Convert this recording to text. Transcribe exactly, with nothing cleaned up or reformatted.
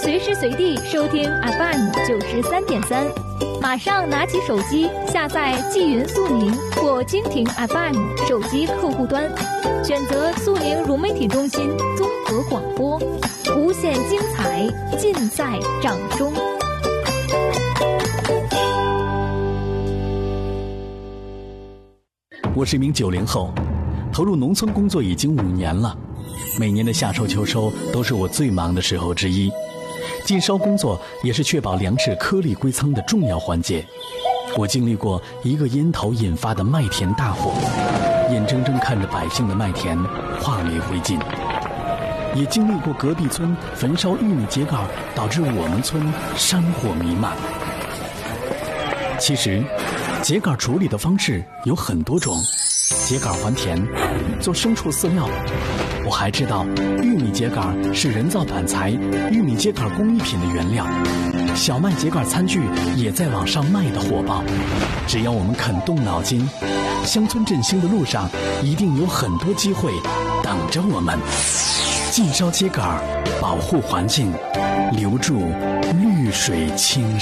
随时随地收听 F M 九十三点三，马上拿起手机下载纪云速宁或蜻蜓 F M 手机客户端，选择速宁融媒体中心综合广播，无限精彩尽在掌中。 我是一名九零后，投入农村工作已经五年了，每年的夏收秋收都是我最忙的时候之一。禁烧工作也是确保粮食颗粒归仓的重要环节。我经历过一个烟头引发的麦田大火，眼睁睁看着百姓的麦田化为灰烬，也经历过隔壁村焚烧玉米秸秆导致我们村山火弥漫。其实秸秆处理的方式有很多种，秸秆还田，做牲畜饲料。我还知道玉米秸秆是人造板材、玉米秸秆工艺品的原料，小麦秸秆餐具也在往上卖的火爆。只要我们肯动脑筋，乡村振兴的路上一定有很多机会等着我们。禁烧秸秆，保护环境，留住绿水青山。